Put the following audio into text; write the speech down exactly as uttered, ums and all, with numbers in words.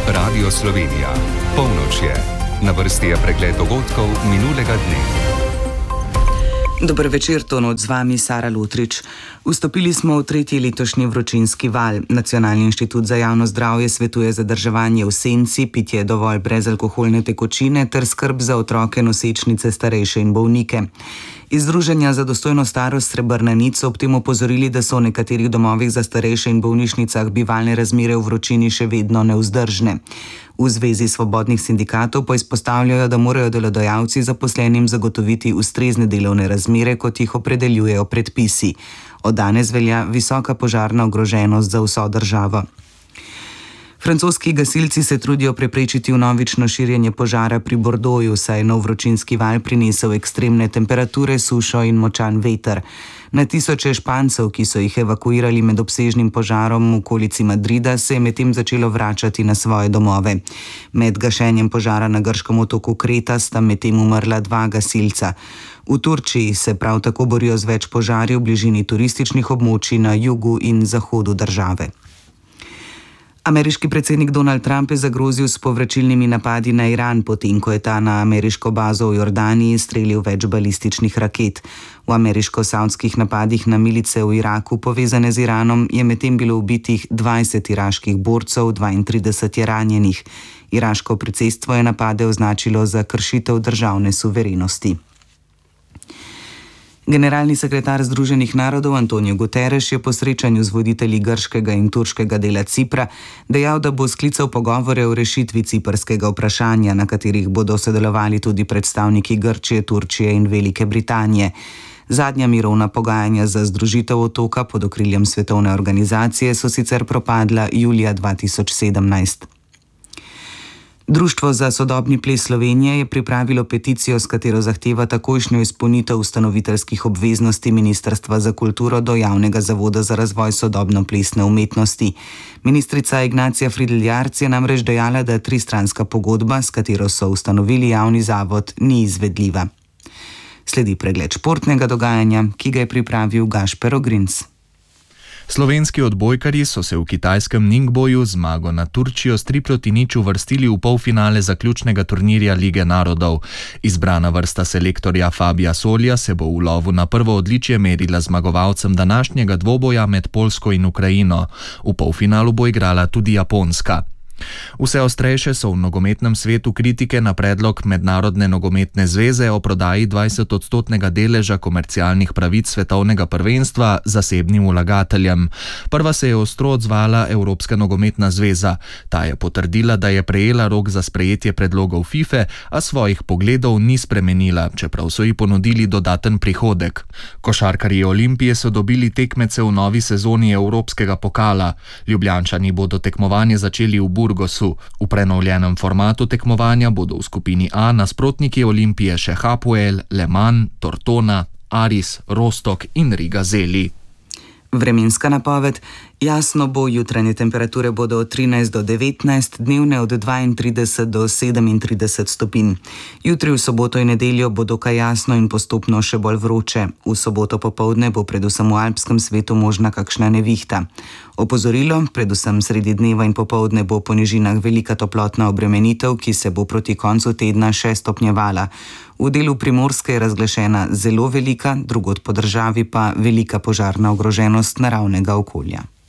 Radio Slovenija. Polnoč je. Na vrsti je pregled dogodkov minulega dne. Dober večer, to noč z vami Sara Lutrič. Vstopili smo v tretji letošnji vročinski val. Nacionalni inštitut za javno zdravje svetuje zadrževanje v senci, pitje dovolj brezalkoholne tekočine ter skrb za otroke, nosečnice, starejše in bolnike. Iz Združenja za dostojno starost Srebrna nit so ob tem opozorili, da so v nekaterih domovih za starejše in bolnišnicah bivalne razmere v vročini še vedno nevzdržne. V Zvezi svobodnih sindikatov pa izpostavljajo, da morajo delodajalci zaposlenim zagotoviti ustrezne delovne razmere, kot jih opredeljujejo predpisi. Od danes velja visoka požarna ogroženost za vso državo. Francoski gasilci se trudijo preprečiti vnovično širjenje požara pri Bordeauxu, saj je nov vročinski val prinesel ekstremne temperature, sušo in močan veter. Na tisoče Špancev, ki so jih evakuirali med obsežnim požarom v okolici Madrida, se je medtem začelo vračati na svoje domove. Med gašenjem požara na grškem otoku Kreta sta medtem umrla dva gasilca. V Turčiji se prav tako borijo z več požarji v bližini turističnih območij na jugu in zahodu države. Ameriški predsednik Donald Trump je zagrozil s povračilnimi napadi na Iran, potem ko je ta na ameriško bazo v Jordaniji streljal več balističnih raket. V ameriško-savdskih napadih na milice v Iraku, povezane z Iranom, je medtem bilo ubitih dvajset iraških borcev, dvaintrideset je ranjenih. Iraško predsedstvo je napade označilo za kršitev državne suverenosti. Generalni sekretar Združenih narodov Antonio Guterres je po srečanju z voditelji grškega in turškega dela Cipra dejal, da bo sklical pogovore o rešitvi ciprskega vprašanja, na katerih bodo sodelovali tudi predstavniki Grčije, Turčije in Velike Britanije. Zadnja mirovna pogajanja za združitev otoka pod okriljem svetovne organizacije so sicer propadla julija dva tisoč sedemnajst. Društvo za sodobni ples Slovenije je pripravilo peticijo, s katero zahteva takojšnjo izpolnitev ustanoviteljskih obveznosti Ministrstva za kulturo do Javnega zavoda za razvoj sodobno-plesne umetnosti. Ministrica Ignacija Fridl Jarc je namreč dejala, da tristranska pogodba, s katero so ustanovili javni zavod, ni izvedljiva. Sledi pregled športnega dogajanja, ki ga je pripravil Gašper Ogrinc. Slovenski odbojkarji so se v kitajskem Ningboju z zmago na Turčijo s tri proti nič uvrstili v polfinale zaključnega turnirja Lige narodov. Izbrana vrsta selektorja Fabija Solja se bo v lovu na prvo odličje merila zmagovalcem današnjega dvoboja med Poljsko in Ukrajino. V polfinalu bo igrala tudi Japonska. Vse ostrejše so v nogometnem svetu kritike na predlog Mednarodne nogometne zveze o prodaji dvajsetodstotnega deleža komercialnih pravic svetovnega prvenstva zasebnim vlagateljem. Prva se je ostro odzvala Evropska nogometna zveza. Ta je potrdila, da je prejela rok za sprejetje predlogov FIFA, a svojih pogledov ni spremenila, čeprav so ji ponudili dodaten prihodek. Košarkarji Olimpije so dobili tekmece v novi sezoni Evropskega pokala. Ljubljančani bodo tekmovanje začeli v Burgosu. V prenovljenem formatu tekmovanja bodo v skupini A nasprotniki Olimpije še Hapoel, Le Mans, Tortona, Aris, Rostok in Riga Zeli. Vremenska napoved. Jasno bo, jutranje temperature bodo od trinajst do devetnajst, dnevne od dvaintrideset do sedemintrideset stopinj. Jutri v soboto in nedeljo bo dokaj jasno in postopno še bolj vroče. V soboto popoldne bo predvsem v alpskem svetu možna kakšna nevihta. Opozorilo, predvsem sredi dneva in popoldne bo po nižinah velika toplotna obremenitev, ki se bo proti koncu tedna še stopnjevala. V delu Primorske je razglašena zelo velika, drugod po državi pa velika požarna ogroženost naravnega okolja.